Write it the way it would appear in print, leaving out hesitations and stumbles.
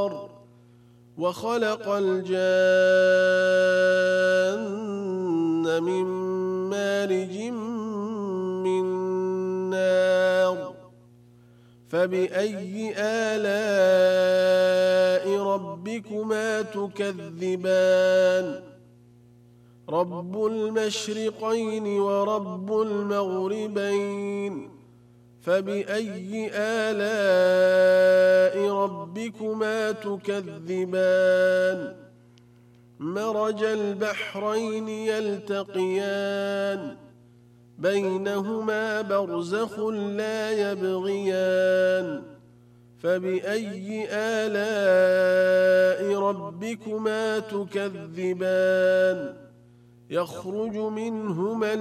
النار وخلق الجان من مارج من نار فبأي آلاء ربكما تكذبان رب المشرقين ورب المغربين فبأي آلاء ربكما تكذبان مرج البحرين يلتقيان بينهما برزخ لا يبغيان فبأي آلاء ربكما تكذبان يخرج منهما